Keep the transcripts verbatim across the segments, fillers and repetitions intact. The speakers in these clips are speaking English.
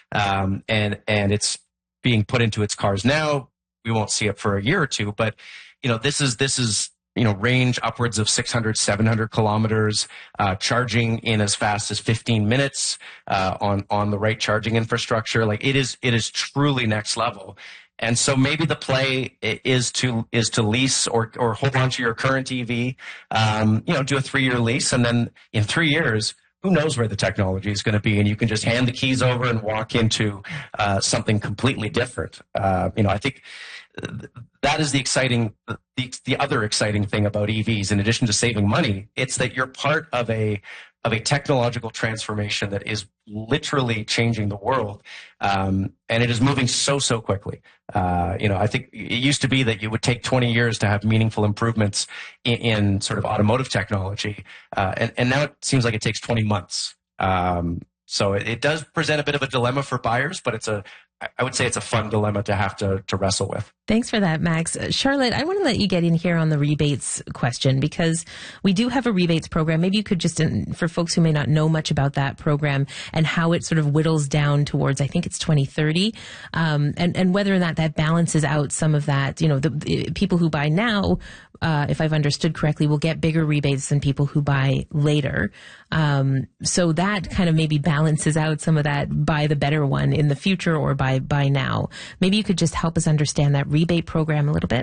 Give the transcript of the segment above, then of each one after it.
um, and and it's being put into its cars now. We won't see it for a year or two, but you know, this is this is you know range upwards of six hundred, seven hundred kilometers, uh, charging in as fast as fifteen minutes uh, on on the right charging infrastructure. Like it is it is truly next level. And so maybe the play is to is to lease or or hold on to your current E V, um, you know, do a three year lease, and then in three years, who knows where the technology is going to be, and you can just hand the keys over and walk into uh, something completely different. Uh, you know, I think that is the exciting, the, the other exciting thing about E Vs. In addition to saving money, it's that you're part of a of a technological transformation that is literally changing the world, um, and it is moving so so quickly. Uh, you know, I think it used to be that it would take twenty years to have meaningful improvements in, in sort of automotive technology, uh, and and now it seems like it takes twenty months. Um, so it, it does present a bit of a dilemma for buyers, but it's a I would say it's a fun dilemma to have to, to wrestle with. Thanks for that, Max. Uh, Charlotte, I want to let you get in here on the rebates question, because we do have a rebates program. Maybe you could just, for folks who may not know much about that program and how it sort of whittles down towards, I think it's twenty thirty, um, and, and whether or not that balances out some of that, you know, the, the people who buy now, uh, if I've understood correctly, will get bigger rebates than people who buy later. Um, so that kind of maybe balances out some of that buy the better one in the future or buy by now. Maybe you could just help us understand that rebate program a little bit.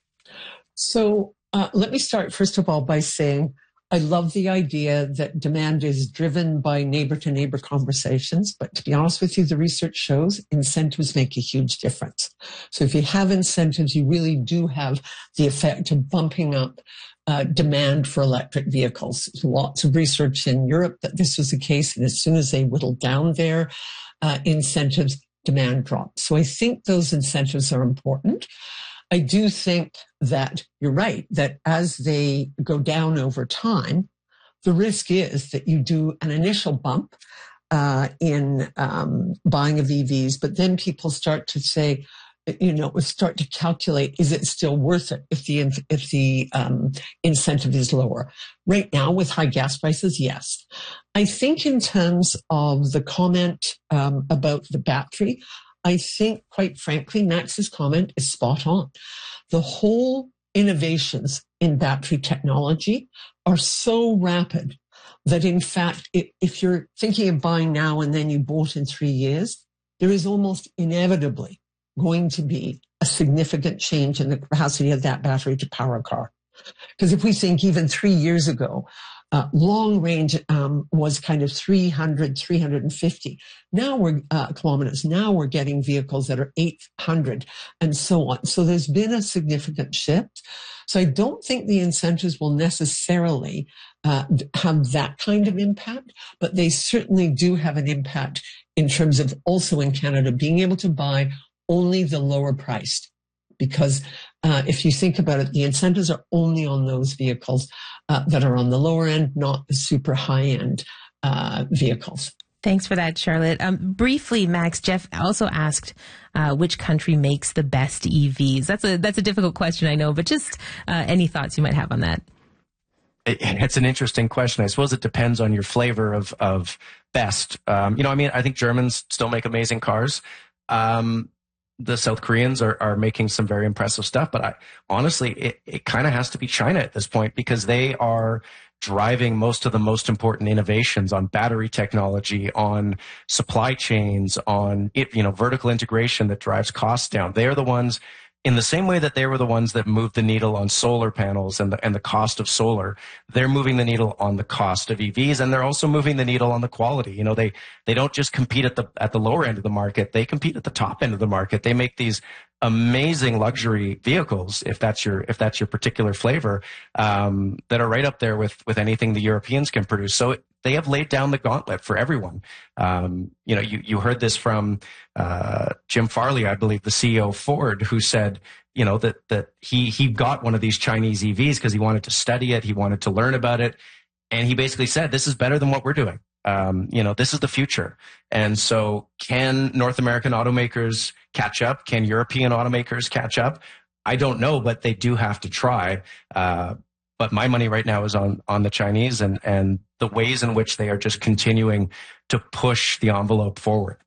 So uh, let me start, first of all, by saying I love the idea that demand is driven by neighbor-to-neighbor conversations. But to be honest with you, the research shows incentives make a huge difference. So if you have incentives, you really do have the effect of bumping up Uh, demand for electric vehicles. There's lots of research in Europe that this was the case, and as soon as they whittled down their uh, incentives, demand dropped. So I think those incentives are important. I do think that you're right, that as they go down over time, the risk is that you do an initial bump uh, in um, buying of E Vs, but then people start to say, you know, start to calculate, is it still worth it if the if the um, incentive is lower? Right now, with high gas prices, yes. I think in terms of the comment um, about the battery, I think, quite frankly, Max's comment is spot on. The whole innovations in battery technology are so rapid that, in fact, if, if you're thinking of buying now and then you bought in three years, there is almost inevitably going to be a significant change in the capacity of that battery to power a car. Because if we think even three years ago, uh, long range um, was kind of three hundred, three hundred fifty. Now we're uh, kilometers. Now we're getting vehicles that are eight hundred and so on. So there's been a significant shift. So I don't think the incentives will necessarily uh, have that kind of impact, but they certainly do have an impact in terms of also in Canada being able to buy only the lower priced, because uh, if you think about it, the incentives are only on those vehicles uh, that are on the lower end, not the super high end uh, vehicles. Thanks for that, Charlotte. Um, briefly, Max, Jeff also asked uh, which country makes the best E Vs. That's a that's a difficult question, I know, but just uh, any thoughts you might have on that. It's an interesting question. I suppose it depends on your flavor of of best. Um, you know, I mean, I think Germans still make amazing cars. Um, The South Koreans are, are making some very impressive stuff, but I, honestly, it, it kind of has to be China at this point, because they are driving most of the most important innovations on battery technology, on supply chains, on it, you know, vertical integration that drives costs down. They are the ones, in the same way that they were the ones that moved the needle on solar panels and the, and the cost of solar, they're moving the needle on the cost of E Vs, and they're also moving the needle on the quality. You know, they, they don't just compete at the, at the lower end of the market. They compete at the top end of the market. They make these amazing luxury vehicles, if that's your, if that's your particular flavor, um, that are right up there with, with anything the Europeans can produce. So they have laid down the gauntlet for everyone. Um, you know, you, you heard this from uh, Jim Farley, I believe, the C E O of Ford, who said, you know, that that he he got one of these Chinese E Vs because he wanted to study it, he wanted to learn about it, and he basically said, "This is better than what we're doing. Um, you know, this is the future." And so, can North American automakers catch up? Can European automakers catch up? I don't know, but they do have to try. Uh, But my money right now is on, on the Chinese and, and the ways in which they are just continuing to push the envelope forward.